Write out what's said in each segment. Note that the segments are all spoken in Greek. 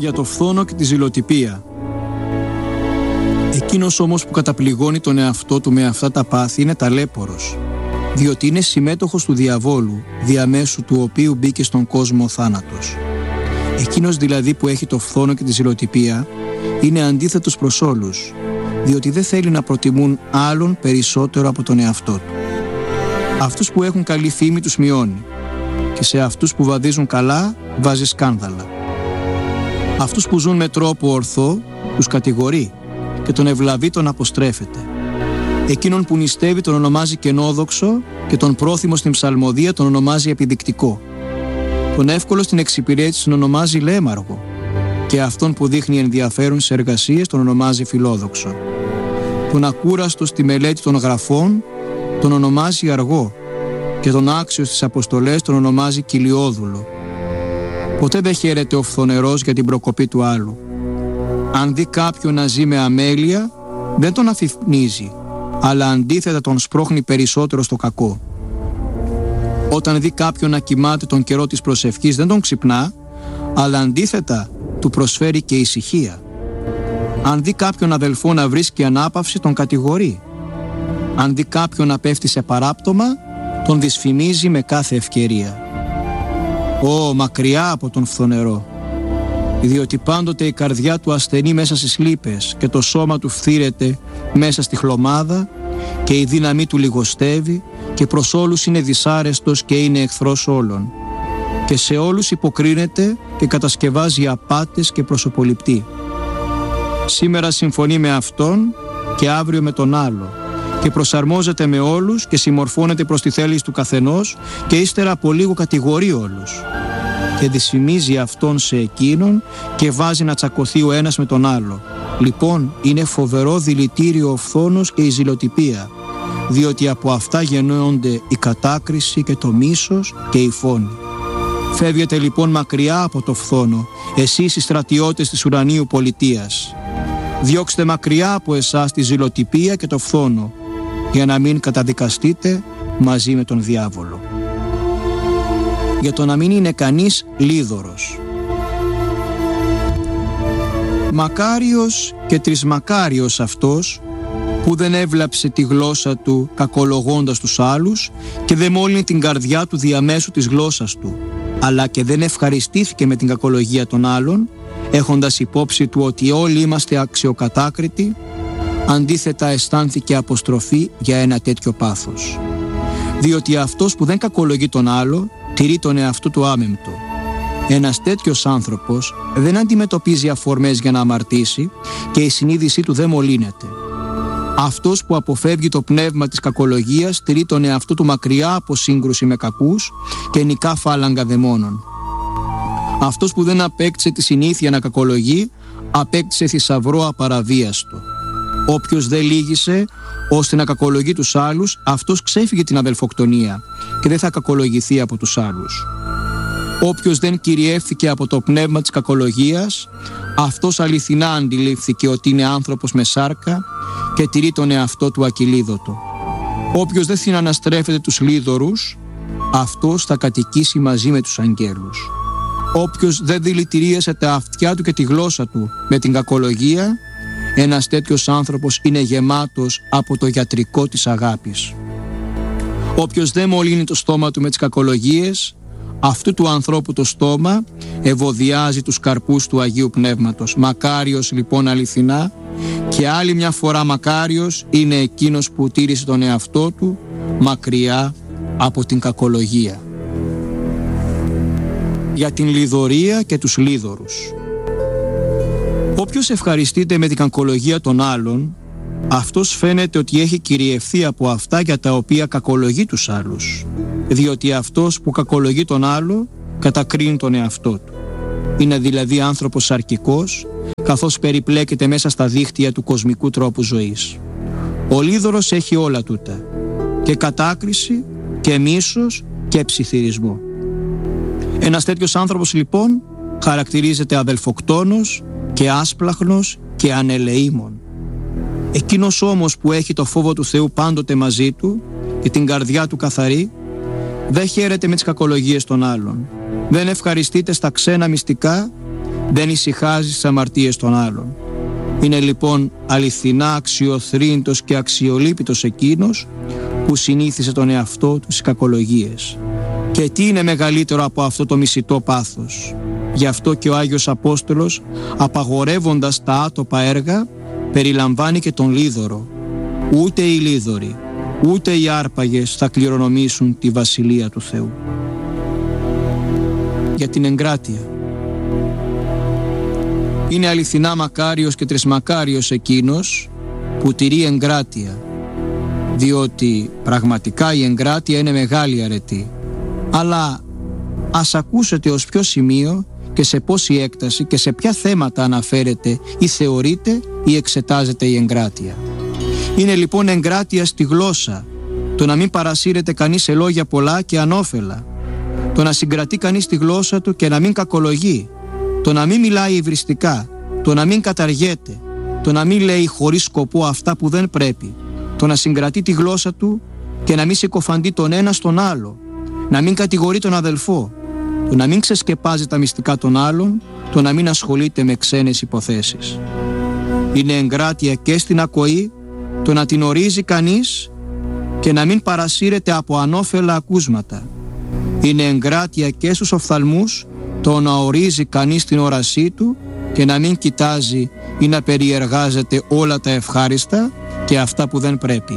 Για το φθόνο και τη ζηλοτυπία. Εκείνος όμως που καταπληγώνει τον εαυτό του με αυτά τα πάθη είναι ταλέπορος, διότι είναι συμμέτοχος του διαβόλου, διαμέσου του οποίου μπήκε στον κόσμο ο θάνατος. Εκείνος δηλαδή που έχει το φθόνο και τη ζηλοτυπία είναι αντίθετος προς όλους, διότι δεν θέλει να προτιμούν άλλον περισσότερο από τον εαυτό του. Αυτούς που έχουν καλή φήμη τους μειώνει και σε αυτούς που βαδίζουν καλά βάζει σκάνδαλα. Αυτούς που ζουν με τρόπο ορθό τους κατηγορεί και τον ευλαβεί τον αποστρέφεται. Εκείνον που νηστεύει τον ονομάζει κενόδοξο και τον πρόθυμο στην ψαλμοδία τον ονομάζει επιδεικτικό. Τον εύκολο στην εξυπηρέτηση τον ονομάζει λέμαργο και αυτόν που δείχνει ενδιαφέρον σε εργασίες τον ονομάζει φιλόδοξο. Τον ακούραστο στη μελέτη των γραφών τον ονομάζει αργό και τον άξιο στις αποστολές τον ονομάζει κοιλιόδουλο. Ποτέ δεν χαίρεται ο φθονερός για την προκοπή του άλλου. Αν δει κάποιον να ζει με αμέλεια, δεν τον αφυπνίζει, αλλά αντίθετα τον σπρώχνει περισσότερο στο κακό. Όταν δει κάποιον να κοιμάται τον καιρό της προσευχής, δεν τον ξυπνά, αλλά αντίθετα του προσφέρει και ησυχία. Αν δει κάποιον αδελφό να βρίσκει ανάπαυση, τον κατηγορεί. Αν δει κάποιον να πέφτει σε παράπτωμα, τον δυσφημίζει με κάθε ευκαιρία. Μακριά από τον φθονερό, διότι πάντοτε η καρδιά του ασθενεί μέσα στις λύπες και το σώμα του φθήρεται μέσα στη χλωμάδα και η δύναμή του λιγοστεύει και προς όλους είναι δυσάρεστος και είναι εχθρός όλων και σε όλους υποκρίνεται και κατασκευάζει απάτες και προσωποληπτεί. Σήμερα συμφωνεί με αυτόν και αύριο με τον άλλο και προσαρμόζεται με όλους και συμμορφώνεται προς τη θέληση του καθενός και ύστερα από λίγο κατηγορεί όλους και δυσφημίζει αυτόν σε εκείνον και βάζει να τσακωθεί ο ένας με τον άλλο. Λοιπόν, είναι φοβερό δηλητήριο ο φθόνος και η ζηλοτυπία, διότι από αυτά γεννώνται η κατάκριση και το μίσος και η φόνη. Φεύγετε λοιπόν μακριά από το φθόνο, εσείς οι στρατιώτες της ουρανίου πολιτείας. Διώξτε μακριά από εσάς τη ζηλοτυπία και το φθόνο, για να μην καταδικαστείτε μαζί με τον διάβολο. Για το να μην είναι κανείς λίδωρος. Μακάριος και τρισμακάριος αυτός που δεν έβλαψε τη γλώσσα του κακολογώντας τους άλλους και δεν μόλυνε την καρδιά του διαμέσου της γλώσσας του, αλλά και δεν ευχαριστήθηκε με την κακολογία των άλλων, έχοντας υπόψη του ότι όλοι είμαστε αξιοκατάκριτοι, αντίθετα αισθάνθηκε αποστροφή για ένα τέτοιο πάθος. Διότι αυτός που δεν κακολογεί τον άλλο, τηρεί τον εαυτό του άμεμπτο. Ένας τέτοιος άνθρωπος δεν αντιμετωπίζει αφορμές για να αμαρτήσει και η συνείδησή του δεν μολύνεται. Αυτός που αποφεύγει το πνεύμα της κακολογίας τηρεί τον εαυτό του μακριά από σύγκρουση με κακούς και νικά φάλαγγα δαιμόνων. Αυτός που δεν απέκτησε τη συνήθεια να κακολογεί, απέκτησε θησαυρό απαραβίαστο. Όποιος δεν λύγησε ώστε να κακολογεί τους άλλους, αυτός ξέφυγε την αδελφοκτονία και δεν θα κακολογηθεί από τους άλλους. Όποιος δεν κυριεύθηκε από το πνεύμα της κακολογίας, αυτός αληθινά αντιλήφθηκε ότι είναι άνθρωπος με σάρκα και τηρεί τον εαυτό του ακυλίδωτο. Όποιος δεν συναναστρέφεται τους λίδωρους, αυτός θα κατοικήσει μαζί με τους αγγέλους. Όποιος δεν δηλητηρίασε τα αυτιά του και τη γλώσσα του με την κακολογία, ένας τέτοιος άνθρωπος είναι γεμάτος από το γιατρικό της αγάπης. Όποιος δεν μολύνει το στόμα του με τις κακολογίες, αυτού του ανθρώπου το στόμα ευωδιάζει τους καρπούς του Αγίου Πνεύματος. Μακάριος λοιπόν αληθινά και άλλη μια φορά μακάριος είναι εκείνος που τήρησε τον εαυτό του μακριά από την κακολογία. Για την λιδωρία και τους λίδωρους. Όποιος ευχαριστείται με την κακολογία των άλλων, αυτός φαίνεται ότι έχει κυριευθεί από αυτά για τα οποία κακολογεί τους άλλους, διότι αυτός που κακολογεί τον άλλο κατακρίνει τον εαυτό του. Είναι δηλαδή άνθρωπος σαρκικός, καθώς περιπλέκεται μέσα στα δίχτυα του κοσμικού τρόπου ζωής. Ο λίδωρος έχει όλα τούτα, και κατάκριση και μίσος και ψιθυρισμό. Ένας τέτοιος άνθρωπος λοιπόν χαρακτηρίζεται αδελφοκτόνος και άσπλαχνος και ανελεήμων. Εκείνος όμως που έχει το φόβο του Θεού πάντοτε μαζί του και την καρδιά του καθαρή, δεν χαίρεται με τις κακολογίες των άλλων, δεν ευχαριστείται στα ξένα μυστικά δεν ησυχάζει στις αμαρτίες των άλλων. Είναι λοιπόν αληθινά αξιοθρήνητος και αξιολύπητος εκείνος που συνήθισε τον εαυτό του στις κακολογίες. Και τι είναι μεγαλύτερο από αυτό το μισητό πάθος? Γι' αυτό και ο Άγιος Απόστολος, απαγορεύοντας τα άτοπα έργα, περιλαμβάνει και τον λίδωρο. Ούτε οι λίδωροι, ούτε οι άρπαγες θα κληρονομήσουν τη Βασιλεία του Θεού. Για την εγκράτεια. Είναι αληθινά μακάριος και τρισμακάριος εκείνος που τηρεί εγκράτεια, διότι πραγματικά η εγκράτεια είναι μεγάλη αρετή. Αλλά ας ακούσετε ως ποιο σημείο και σε πόση έκταση και σε ποια θέματα αναφέρεται ή θεωρείται ή εξετάζεται η εγκράτεια. Είναι λοιπόν εγκράτεια στη γλώσσα, το να μην παρασύρεται κανείς σε λόγια πολλά και ανώφελα, το να συγκρατεί κανείς τη γλώσσα του και να μην κακολογεί, το να μην μιλάει υβριστικά, το να μην καταργέται, το να μην λέει χωρίς σκοπό αυτά που δεν πρέπει, το να συγκρατεί τη γλώσσα του και να μην συκοφαντεί τον ένα στον άλλο, να μην κατηγορεί τον αδελφό, το να μην ξεσκεπάζει τα μυστικά των άλλων, το να μην ασχολείται με ξένες υποθέσεις. Είναι εγκράτεια και στην ακοή, το να την ορίζει κανείς και να μην παρασύρεται από ανώφελα ακούσματα. Είναι εγκράτεια και στους οφθαλμούς, το να ορίζει κανείς την όρασή του και να μην κοιτάζει ή να περιεργάζεται όλα τα ευχάριστα και αυτά που δεν πρέπει.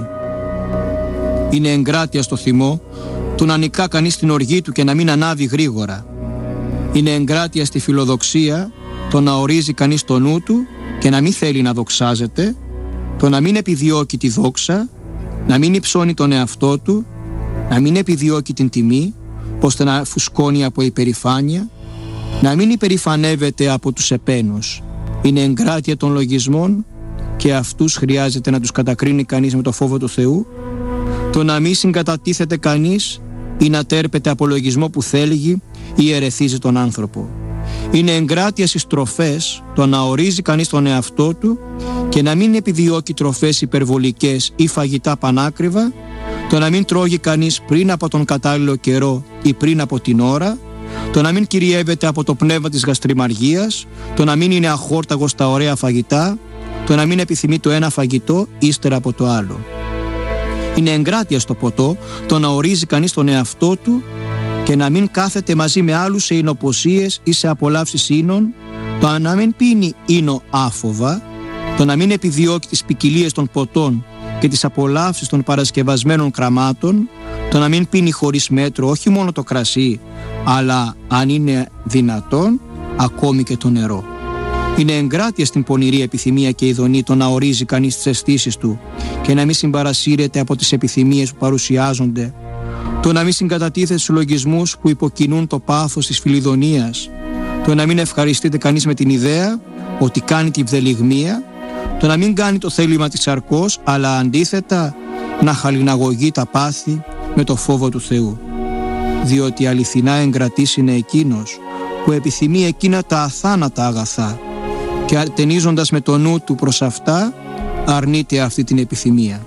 Είναι εγκράτεια στο θυμό, το να νικά κανείς την οργή του και να μην ανάβει γρήγορα. Είναι εγκράτεια στη φιλοδοξία, το να ορίζει κανείς το νου του και να μην θέλει να δοξάζεται, το να μην επιδιώκει τη δόξα, να μην υψώνει τον εαυτό του, να μην επιδιώκει την τιμή, ώστε να φουσκώνει από υπερηφάνεια, να μην υπερηφανεύεται από τους επένους. Είναι εγκράτεια των λογισμών και αυτούς χρειάζεται να τους κατακρίνει κανείς με το φόβο του Θεού, το να μην συγκατατίθεται κανείς ή να τέρπεται από λογισμό που θέλει ή ερεθίζει τον άνθρωπο. Είναι εγκράτεια στις τροφές, το να ορίζει κανείς τον εαυτό του και να μην επιδιώκει τροφές υπερβολικές ή φαγητά πανάκριβα, το να μην τρώγει κανείς πριν από τον κατάλληλο καιρό ή πριν από την ώρα, το να μην κυριεύεται από το πνεύμα της γαστριμαργίας, το να μην είναι αχόρταγος στα ωραία φαγητά, το να μην επιθυμεί το ένα φαγητό ύστερα από το άλλο. Είναι εγκράτεια στο ποτό, το να ορίζει κανείς τον εαυτό του και να μην κάθεται μαζί με άλλους σε εινοποσίες ή σε απολαύσεις ίνων, το να μην πίνει ίνο άφοβα, το να μην επιδιώκει τις ποικιλίες των ποτών και τις απολαύσεις των παρασκευασμένων κραμάτων, το να μην πίνει χωρίς μέτρο όχι μόνο το κρασί, αλλά αν είναι δυνατόν ακόμη και το νερό. Είναι εγκράτεια στην πονηρή επιθυμία και ειδονή το να ορίζει κανείς τις αισθήσεις του και να μην συμπαρασύρεται από τις επιθυμίες που παρουσιάζονται, το να μην συγκατατίθεται στους λογισμούς που υποκινούν το πάθος της φιλιδονίας, το να μην ευχαριστείται κανείς με την ιδέα ότι κάνει τη βδελιγμία, το να μην κάνει το θέλημα της σαρκός, αλλά αντίθετα να χαλιναγωγεί τα πάθη με το φόβο του Θεού. Διότι αληθινά εγκρατής είναι εκείνος που επιθυμεί εκείνα τα αθάνατα αγαθά και αρτενίζοντας με το νου του προς αυτά αρνείται αυτή την επιθυμία.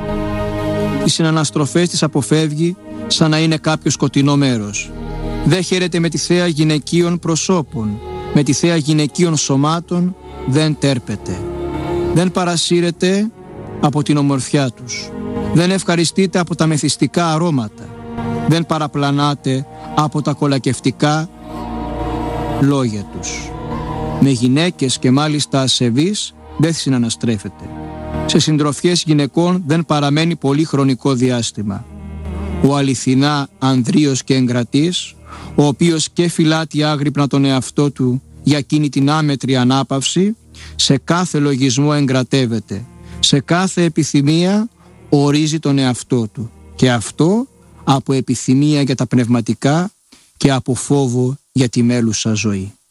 Οι συναναστροφές της αποφεύγει σαν να είναι κάποιο σκοτεινό μέρος. Δεν χαίρεται με τη θέα γυναικείων προσώπων, με τη θέα γυναικείων σωμάτων δεν τέρπεται. Δεν παρασύρεται από την ομορφιά τους. Δεν ευχαριστείται από τα μεθυστικά αρώματα. Δεν παραπλανάται από τα κολακευτικά λόγια τους. Με γυναίκες και μάλιστα ασεβείς δεν συναναστρέφεται. Σε συντροφιές γυναικών δεν παραμένει πολύ χρονικό διάστημα. Ο αληθινά ανδρείος και εγκρατής, ο οποίος και φυλάτει άγρυπνα τον εαυτό του για εκείνη την άμετρη ανάπαυση, σε κάθε λογισμό εγκρατεύεται, σε κάθε επιθυμία ορίζει τον εαυτό του, και αυτό από επιθυμία για τα πνευματικά και από φόβο για τη μέλουσα ζωή.